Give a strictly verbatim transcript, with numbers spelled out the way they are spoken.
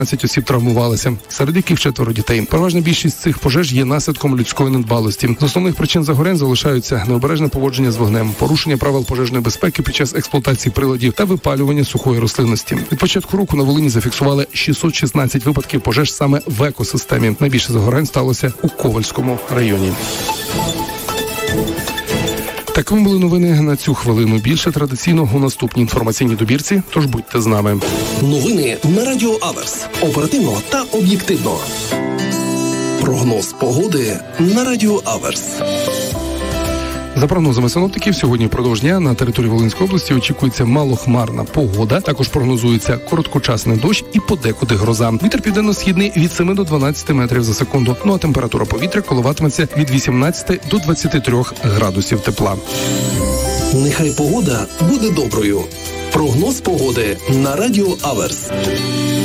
осіб травмувалися, серед яких четверо дітей. Переважна більшість цих пожеж є наслідком людської недбалості. З основних причин загорянь залишаються необережне поводження з вогнем, порушення правил пожежної безпеки під час експлуатації приладів та випалювання сухої рослинності. Від початку року на Волині зафіксували шістсот шістнадцять випадків пожеж саме в екосистемі. Найбільше загорань сталося у Ковальському районі. Такими були новини на цю хвилину. Більше традиційно у наступній інформаційній добірці, тож будьте з нами. Новини на Радіо Аверс. Оперативно та об'єктивно. Прогноз погоди на Радіо Аверс. За прогнозами синоптиків, сьогодні впродовж дня на території Волинської області очікується малохмарна погода. Також прогнозується короткочасний дощ і подекуди гроза. Вітер південно-східний від семи до дванадцяти метрів за секунду. Ну а температура повітря коливатиметься від вісімнадцяти до двадцяти трьох градусів тепла. Нехай погода буде доброю. Прогноз погоди на Радіо Аверс.